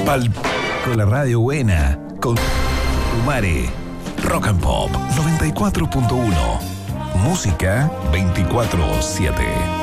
Con la radio buena. Con Umare. Rock and Pop 94.1. Música 24/7.